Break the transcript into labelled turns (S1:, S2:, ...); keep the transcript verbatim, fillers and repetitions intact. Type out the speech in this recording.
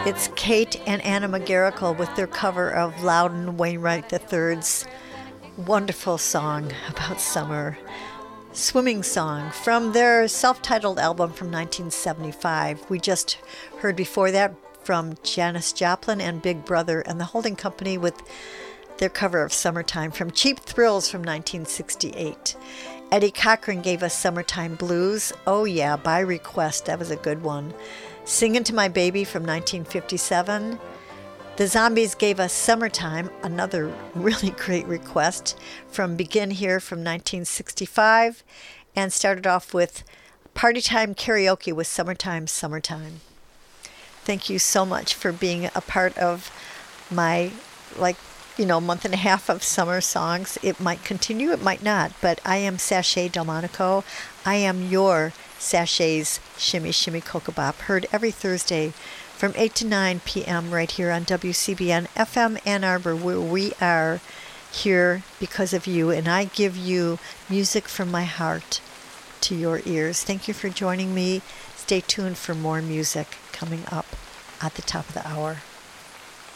S1: It's Kate and Anna McGarrigle with their cover of Loudon Wainwright the third's wonderful song about summer, Swimming Song, from their self-titled album from nineteen seventy-five. We just heard before that from Janis Joplin and Big Brother and the Holding Company with their cover of Summertime from Cheap Thrills from nineteen sixty-eight. Eddie Cochran gave us Summertime Blues. Oh yeah, by request. That was a good one. Singin' to My Baby from nineteen fifty-seven. The Zombies gave us Summertime, another really great request, from Begin Here from nineteen sixty-five, and started off with Party Time Karaoke with Summertime, Summertime. Thank you so much for being a part of my, like, you know, month and a half of summer songs. It might continue, it might not, but I am Sashay Delmonico. I am your Sashay's Shimmy Shimmy Cocoa Bop, heard every Thursday from eight to nine p.m. right here on W C B N F M Ann Arbor, where we are here because of you, and I give you music from my heart to your ears. Thank you for joining me. Stay tuned for more music coming up at the top of the hour.